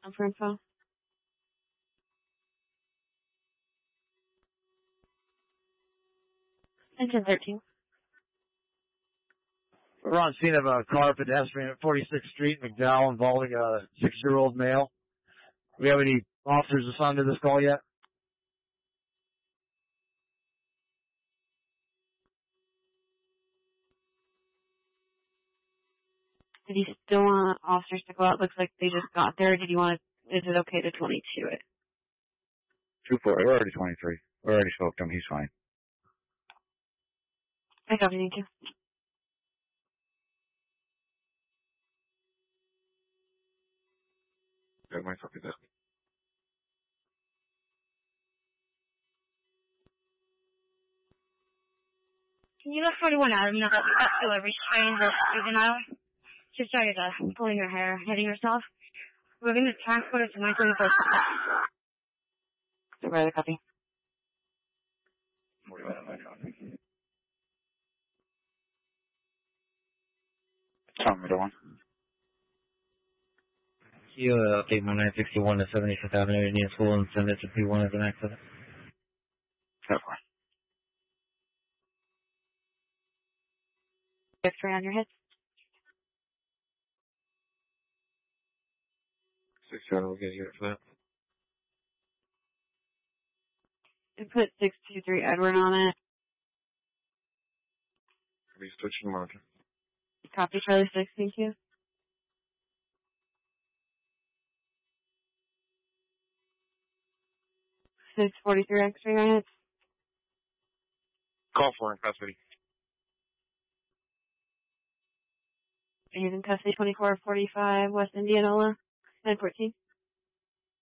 for info. And 1013. We're on scene of a car pedestrian at 46th Street, McDowell, involving a 6-year-old male. Do we have any officers assigned to this call yet? Did you still want officers to go out? Looks like they just got there. Did you want to, is it okay to 22 it? 2-4, we're already 23. We already spoke to him, he's fine. I copy, thank you. Yeah, my copy that. Can you look 41 out? I'm not delivery train or juvenile. She started pulling her hair, hitting herself. We're going to transport her to my 21st. So, right, copy. 41 out, my copy. Tom, middle one. You update my 961 to 75th Avenue Indian School and send it to P1 as an accident. That one. X-ray on your head. 6-7, we'll get you for that. And put 623 Edward on it. We switched the marker. Copy Charlie 6, thank you. Six 43 X-ray on it. Call for in custody. He's in custody 2445 West Indianola, 914.